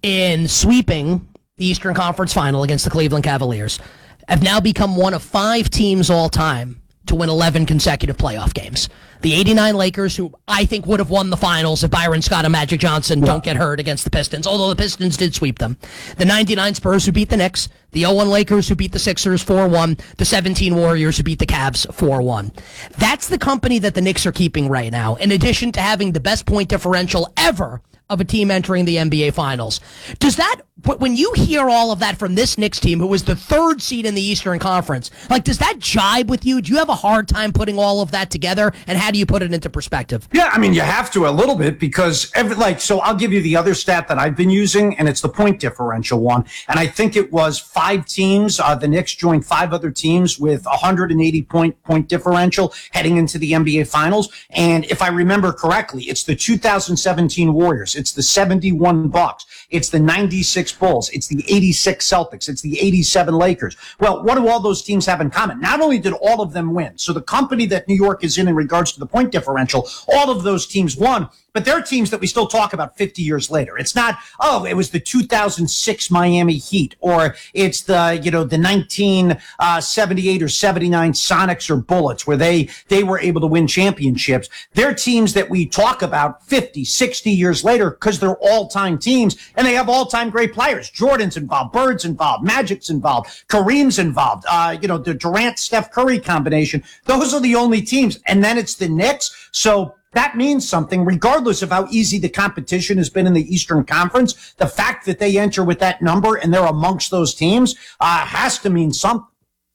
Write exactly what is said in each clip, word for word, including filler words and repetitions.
in sweeping the Eastern Conference Final against the Cleveland Cavaliers, have now become one of five teams all time to win eleven consecutive playoff games. The eighty-nine Lakers, who I think would have won the finals if Byron Scott and Magic Johnson yeah. don't get hurt against the Pistons, although the Pistons did sweep them. The ninety-nine Spurs, who beat the Knicks. The oh one Lakers, who beat the Sixers four one. The seventeen Warriors, who beat the Cavs four one. That's the company that the Knicks are keeping right now, in addition to having the best point differential ever of a team entering the N B A Finals. Does that, when you hear all of that from this Knicks team, who was the third seed in the Eastern Conference, like, does that jibe with you? Do you have a hard time putting all of that together? And how do you put it into perspective? Yeah, I mean, you have to a little bit because, every, like, so I'll give you the other stat that I've been using, and it's the point differential one. And I think it was five teams. Uh, the Knicks joined five other teams with one hundred eighty point point differential heading into the N B A Finals. And if I remember correctly, it's the two thousand seventeen Warriors. It's the seventy-one Bucks. It's the ninety-six Bulls. It's the eighty-six Celtics. It's the eighty-seven Lakers. Well, what do all those teams have in common? Not only did all of them win, so the company that New York is in in regards to the point differential, all of those teams won, but they're teams that we still talk about fifty years later. It's not, oh, it was the two thousand six Miami Heat, or it's the, you know, the nineteen seventy-eight or seventy-nine Sonics or Bullets, where they, they were able to win championships. They're teams that we talk about fifty, sixty years later because they're all-time teams, and they have all-time great players. Jordan's involved, Bird's involved, Magic's involved, Kareem's involved, uh, you know, the Durant-Steph Curry combination. Those are the only teams. And then it's the Knicks. So that means something, regardless of how easy the competition has been in the Eastern Conference. The fact that they enter with that number and they're amongst those teams uh, has to mean something.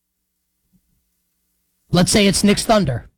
Let's say it's Knicks Thunder.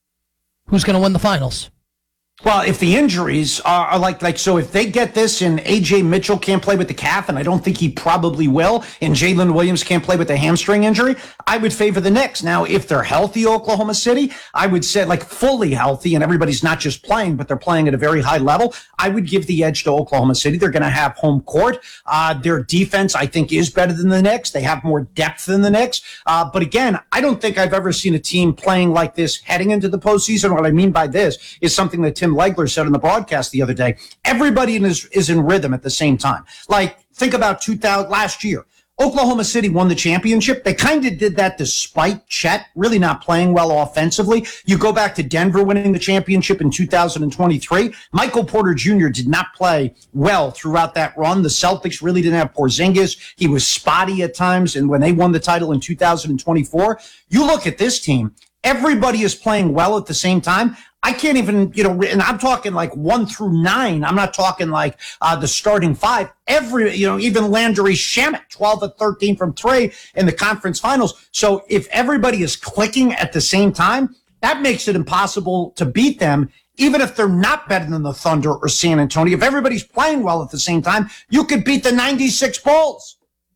Who's going to win the finals? Well, if the injuries are, are like, like, so if they get this and A J Mitchell can't play with the calf, and I don't think he probably will, and Jalen Williams can't play with the hamstring injury, I would favor the Knicks. Now, if they're healthy, Oklahoma City, I would say like fully healthy and everybody's not just playing, but they're playing at a very high level, I would give the edge to Oklahoma City. They're going to have home court. Uh, their defense, I think, is better than the Knicks. They have more depth than the Knicks. Uh, but again, I don't think I've ever seen a team playing like this heading into the postseason. What I mean by this is something that Tim Legler said in the broadcast the other day. Everybody is, is in rhythm at the same time. Like, think about two thousand last year. Oklahoma City won the championship. They kind of did that despite Chet really not playing well offensively. You go back to Denver winning the championship in two thousand twenty-three. Michael Porter Junior did not play well throughout that run. The Celtics really didn't have Porzingis. He was spotty at times. And when they won the title in two thousand twenty-four, you look at this team, everybody is playing well at the same time. I can't even, you know, and I'm talking like one through nine. I'm not talking like uh, the starting five. Every, you know, even Landry Shamet, twelve of thirteen from three in the conference finals. So if everybody is clicking at the same time, that makes it impossible to beat them, even if they're not better than the Thunder or San Antonio. If everybody's playing well at the same time, you could beat the ninety-six Bulls.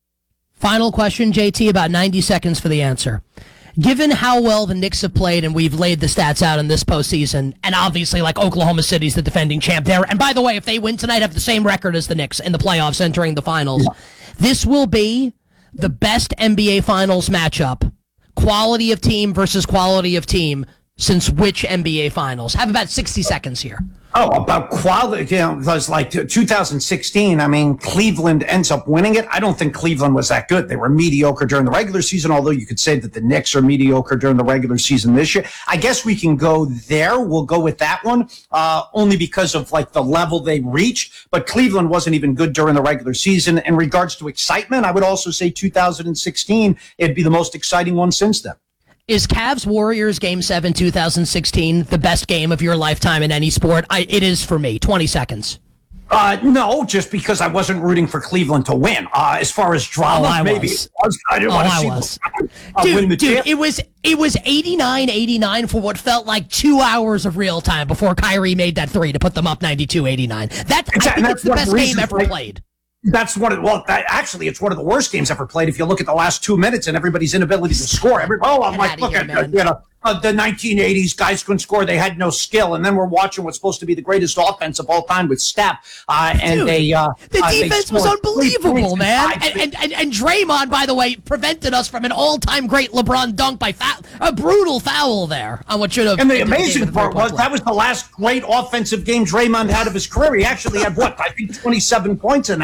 Final question, J T, about ninety seconds for the answer. Given how well the Knicks have played, and we've laid the stats out in this postseason, and obviously, like, Oklahoma City's the defending champ there, and by the way, if they win tonight, have the same record as the Knicks in the playoffs entering the finals, yeah. This will be the best N B A Finals matchup, quality of team versus quality of team, since which N B A Finals? Have about sixty seconds here. Oh, about quality, you know, it was like two thousand sixteen. I mean, Cleveland ends up winning it. I don't think Cleveland was that good. They were mediocre during the regular season, although you could say that the Knicks are mediocre during the regular season this year. I guess we can go there. We'll go with that one, uh, only because of like the level they reached. But Cleveland wasn't even good during the regular season. In regards to excitement, I would also say two thousand sixteen, it'd be the most exciting one since then. Is Cavs Warriors Game seven two thousand sixteen the best game of your lifetime in any sport? I, it is for me. twenty seconds. Uh, no, just because I wasn't rooting for Cleveland to win. Uh, as far as drama, oh, I maybe was. It was. I didn't oh, want to I see was. the, uh, dude, win the dude, champ. it was it was eighty-nine eighty-nine for what felt like two hours of real time before Kyrie made that three to put them up ninety-two eighty-nine. That exactly. I think it's the best game ever like, played. That's one of well, that, actually, it's one of the worst games ever played. If you look at the last two minutes and everybody's inability to score, every, oh, I'm like, look at you know, uh, the nineteen eighties guys couldn't score; they had no skill. And then we're watching what's supposed to be the greatest offense of all time with Steph, uh, and Dude, they uh, the uh, defense they was unbelievable, man. And, and and and Draymond, by the way, prevented us from an all-time great LeBron dunk by fa- a brutal foul there on what should have. And the amazing part was that was the last great offensive game Draymond had of his career. He actually had what I think twenty-seven points in that.